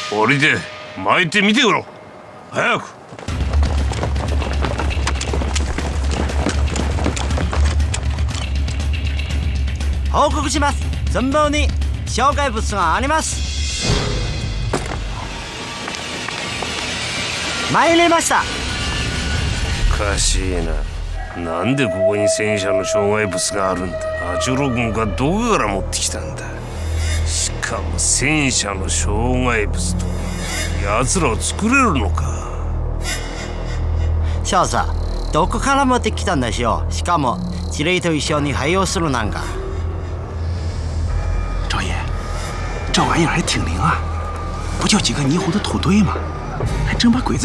降りて巻いてみてよ。早く。 報告します。前方に障害物があります。参りました。 おかしいな。なんでここに戦車の障害物があるんだ。八郎君がどこから持ってきたんだ。しかも戦車の障害物と奴らを作れるのか。 少佐、どこから持ってきたんでしょう。しかも指令と一緒に配用するなんか。 赵爷，这玩意儿还挺灵啊，不就几个霓虹的土堆吗？还真把鬼子